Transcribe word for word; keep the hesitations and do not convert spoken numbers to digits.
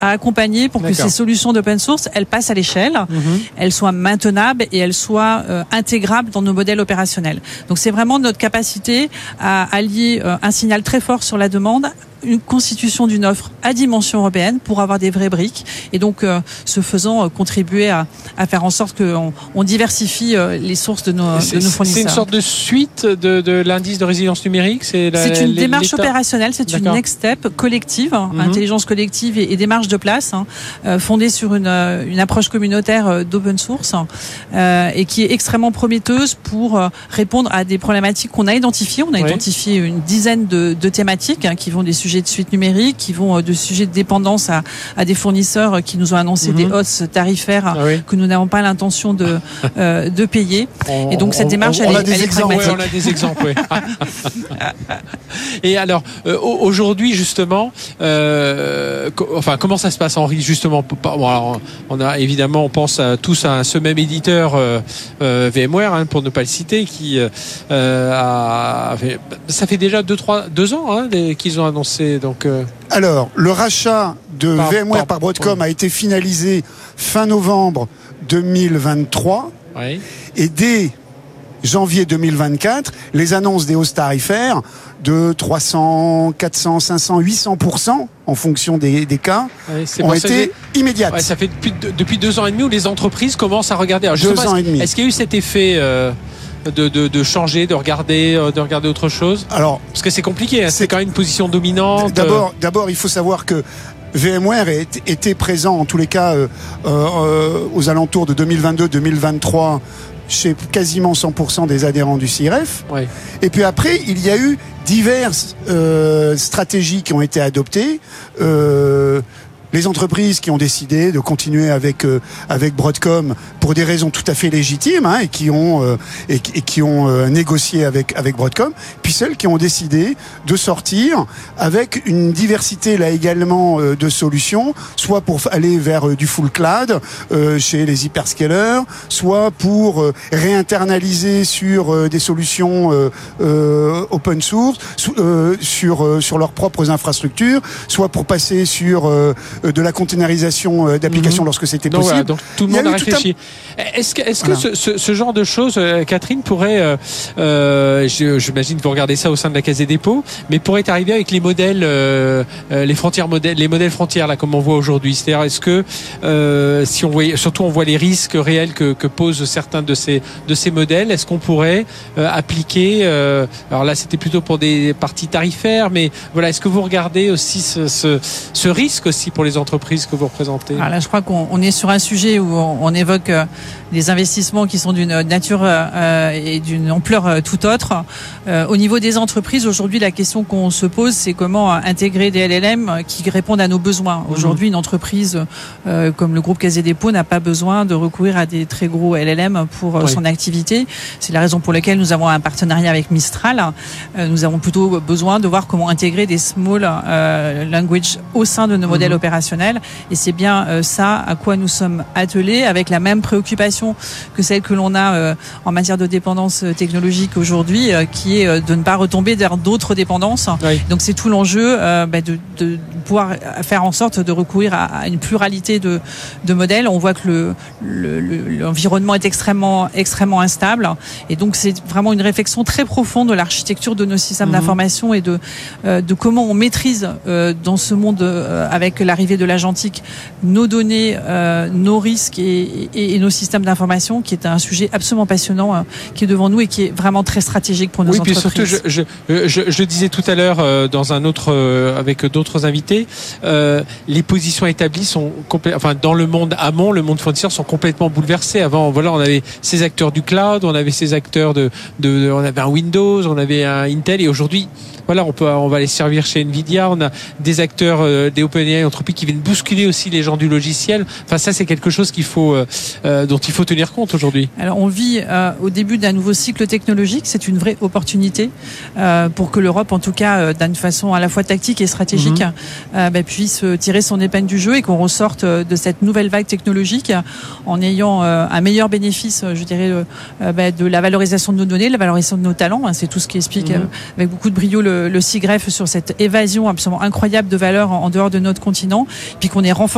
à accompagner pour D'accord. que ces solutions d'open source, elles passent à l'échelle, mmh. elles soient maintenables et elles soient euh, intégrables dans nos modèles opérationnels. Donc c'est vraiment notre capacité à allier euh, un signal très fort sur la demande, une constitution d'une offre à dimension européenne pour avoir des vraies briques et donc euh, ce faisant euh, contribuer à, à faire en sorte qu'on on diversifie euh, les sources de nos, de nos fournisseurs. C'est une sorte de suite de, de l'indice de résilience numérique. C'est, la, c'est une démarche l'État. opérationnelle, c'est D'accord. une next step collective, mm-hmm. intelligence collective et, et démarche de place, hein, euh, fondée sur une, une approche communautaire euh, d'open source euh, et qui est extrêmement prometteuse pour euh, répondre à des problématiques qu'on a identifiées. On a oui. identifié une dizaine de, de thématiques hein, qui vont des sujets de suite numérique, qui vont de sujets de dépendance à, à des fournisseurs qui nous ont annoncé mmh. des hausses tarifaires ah oui. que nous n'avons pas l'intention de, euh, de payer. On, et donc cette on, démarche, on, elle, on est, elle est pragmatique. Ouais, on a des exemples. Ouais. Et alors, euh, aujourd'hui justement, euh, co- enfin comment ça se passe, Henri, justement bon, alors, on a évidemment, on pense à, tous à ce même éditeur euh, euh, VMware, hein, pour ne pas le citer, qui euh, a fait, ça fait déjà deux, trois, deux ans hein, les, qu'ils ont annoncé. Donc, euh... alors, le rachat de par, VMware par, par Broadcom ouais. a été finalisé fin novembre deux mille vingt-trois ouais. et dès janvier deux mille vingt-quatre, les annonces des hausses tarifaires de trois cents, quatre cents, cinq cents, huit cents pour cent en fonction des, des cas ouais, ont été immédiates. Ouais, ça fait depuis, depuis deux ans et demi où les entreprises commencent à regarder. Alors, deux ans et demi. Est-ce qu'il y a eu cet effet euh, de, de, de changer, de regarder, de regarder autre chose? Alors, parce que c'est compliqué, hein, c'est, c'est quand même une position dominante. D'abord, d'abord, il faut savoir que VMware était présent en tous les cas euh, euh, aux alentours de deux mille vingt-deux deux mille vingt-trois chez quasiment cent pour cent des adhérents du C I R F. Ouais. Et puis après, il y a eu diverses euh, stratégies qui ont été adoptées. Euh, les entreprises qui ont décidé de continuer avec euh, avec Broadcom pour des raisons tout à fait légitimes hein, et qui ont euh, et, et qui ont euh, négocié avec avec Broadcom, puis celles qui ont décidé de sortir avec une diversité là également euh, de solutions, soit pour aller vers euh, du full cloud euh, chez les hyperscalers, soit pour euh, réinternaliser sur euh, des solutions euh, euh, open source, euh, sur euh, sur leurs propres infrastructures, soit pour passer sur euh, de la containerisation d'applications mmh. lorsque c'était donc, possible. Voilà, donc tout le monde a, a réfléchi. Un... Est-ce que, est-ce voilà. que ce, ce, ce genre de choses, euh, Catherine, pourrait, euh, euh, je, j'imagine que vous regardez ça au sein de la Caisse des dépôts, mais pourrait arriver avec les modèles, euh, les frontières modèles, les modèles frontières là, comme on voit aujourd'hui. C'est-à-dire, est-ce que euh, si on voit, surtout on voit les risques réels que, que posent certains de ces de ces modèles, est-ce qu'on pourrait euh, appliquer euh, alors là, c'était plutôt pour des parties tarifaires, mais voilà, est-ce que vous regardez aussi ce, ce, ce risque aussi pour les entreprises que vous représentez? Alors là, je crois qu'on on est sur un sujet où on, on évoque euh, des investissements qui sont d'une nature euh, et d'une ampleur euh, tout autre. Euh, au niveau des entreprises, aujourd'hui, la question qu'on se pose, c'est comment intégrer des L L M qui répondent à nos besoins. Aujourd'hui, une entreprise euh, comme le groupe Caisse des dépôts n'a pas besoin de recourir à des très gros L L M pour euh, oui. son activité. C'est la raison pour laquelle nous avons un partenariat avec Mistral. Euh, nous avons plutôt besoin de voir comment intégrer des small euh, language au sein de nos mmh. modèles opérationnels. Et c'est bien euh, ça à quoi nous sommes attelés, avec la même préoccupation que celle que l'on a euh, en matière de dépendance technologique aujourd'hui, euh, qui est euh, de ne pas retomber vers d'autres dépendances. Oui. Donc c'est tout l'enjeu euh, bah, de, de pouvoir faire en sorte de recourir à, à une pluralité de, de modèles. On voit que le, le, le, l'environnement est extrêmement, extrêmement instable, et donc c'est vraiment une réflexion très profonde de l'architecture de nos systèmes mmh. d'information et de, euh, de comment on maîtrise euh, dans ce monde euh, avec l'arrivée de l'agentique nos données, euh, nos risques et, et, et nos systèmes d'information, qui est un sujet absolument passionnant euh, qui est devant nous et qui est vraiment très stratégique pour nos oui, entreprises. Oui, puis surtout, je, je, je, je disais tout à l'heure euh, dans un autre, euh, avec d'autres invités, euh, les positions établies sont complè- enfin dans le monde amont, le monde fournisseur sont complètement bouleversés. Avant, voilà, on avait ces acteurs du cloud, on avait ces acteurs de, de, de on avait un Windows, on avait un Intel, et aujourd'hui, voilà, on peut, on va les servir chez Nvidia. On a des acteurs, euh, des OpenAI, entreprises qui viennent bousculer aussi les gens du logiciel. Enfin, ça, c'est quelque chose qu'il faut, euh, dont il faut tenir compte aujourd'hui. Alors, on vit euh, au début d'un nouveau cycle technologique. C'est une vraie opportunité euh, pour que l'Europe, en tout cas, euh, d'une façon à la fois tactique et stratégique, mmh. euh, bah, puisse tirer son épingle du jeu et qu'on ressorte de cette nouvelle vague technologique en ayant euh, un meilleur bénéfice, je dirais, euh, bah, de la valorisation de nos données, de la valorisation de nos talents. Hein, c'est tout ce qui explique mmh. euh, avec beaucoup de brio le le, le SIGREF sur cette évasion absolument incroyable de valeur en, en dehors de notre continent, puis qu'on est renforcé